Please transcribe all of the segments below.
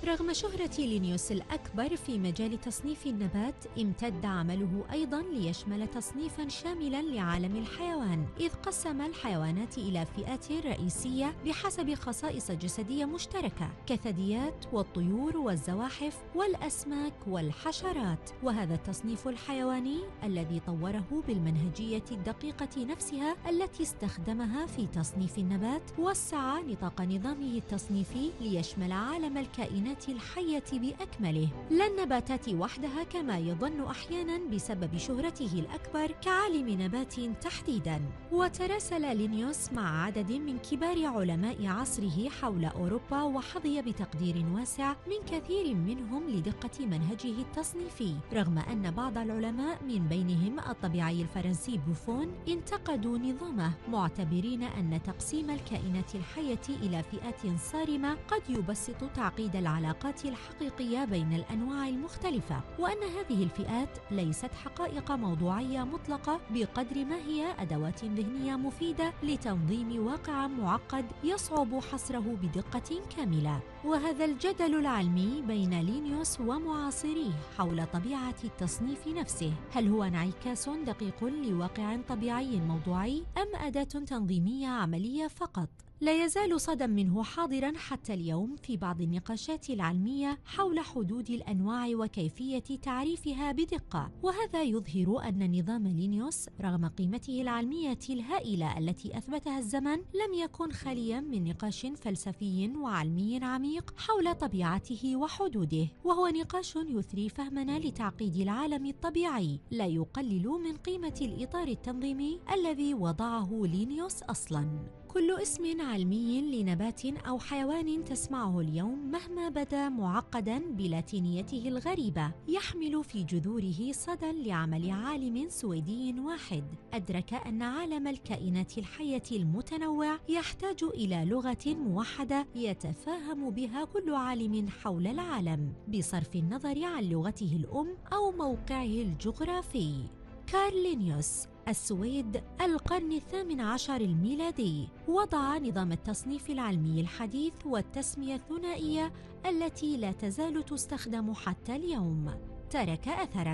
رغم شهرة لينيوس الأكبر في مجال تصنيف النبات، امتد عمله أيضاً ليشمل تصنيفاً شاملاً لعالم الحيوان، إذ قسم الحيوانات إلى فئات رئيسية بحسب خصائص جسدية مشتركة كالثدييات والطيور والزواحف والأسماك والحشرات. وهذا التصنيف الحيواني الذي طوره بالمنهجية الدقيقة نفسها التي استخدمها في تصنيف النبات، وسع نطاق نظامه التصنيفي ليشمل عالم الكائنات الحية بأكمله، لا النباتات وحدها كما يظن أحياناً بسبب شهرته الأكبر كعالم نبات تحديداً. وتراسل لينيوس مع عدد من كبار علماء عصره حول أوروبا، وحظي بتقدير واسع من كثير منهم لدقة منهجه التصنيفي، رغم أن بعض العلماء من بينهم الطبيعي الفرنسي بوفون انتقدوا نظامه، معتبرين أن تقسيم الكائنات الحية إلى فئات صارمة قد يبسط تعقيد العلاقات الحقيقية بين الأنواع المختلفة، وأن هذه الفئات ليست حقائق موضوعية مطلقة بقدر ما هي أدوات ذهنية مفيدة لتنظيم واقع معقد يصعب حصره بدقة كاملة. وهذا الجدل العلمي بين لينيوس ومعاصريه حول طبيعة التصنيف نفسه، هل هو انعكاس دقيق لواقع طبيعي موضوعي أم أداة تنظيمية عملية فقط؟ لا يزال صدى منه حاضراً حتى اليوم في بعض النقاشات العلمية حول حدود الأنواع وكيفية تعريفها بدقة. وهذا يظهر أن نظام لينيوس رغم قيمته العلمية الهائلة التي أثبتها الزمن لم يكن خالياً من نقاش فلسفي وعلمي عميق حول طبيعته وحدوده، وهو نقاش يثري فهمنا لتعقيد العالم الطبيعي، لا يقلل من قيمة الإطار التنظيمي الذي وضعه لينيوس أصلاً. كل اسم علمي لنبات أو حيوان تسمعه اليوم مهما بدا معقداً بلاتينيته الغريبة، يحمل في جذوره صدى لعمل عالم سويدي واحد أدرك أن عالم الكائنات الحية المتنوع يحتاج إلى لغة موحدة يتفاهم بها كل عالم حول العالم بصرف النظر عن لغته الأم أو موقعه الجغرافي. كارل لينيوس، السويد، القرن ال18 الميلادي، وضع نظام التصنيف العلمي الحديث والتسمية الثنائية التي لا تزال تستخدم حتى اليوم. ترك أثراً.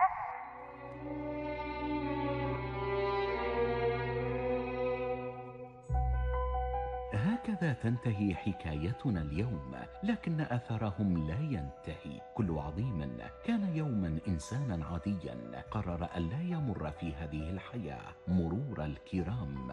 هكذا تنتهي حكايتنا اليوم، لكن أثرهم لا ينتهي. كل عظيم كان يوما إنسانا عاديا قرر أن لا يمر في هذه الحياة مرور الكرام،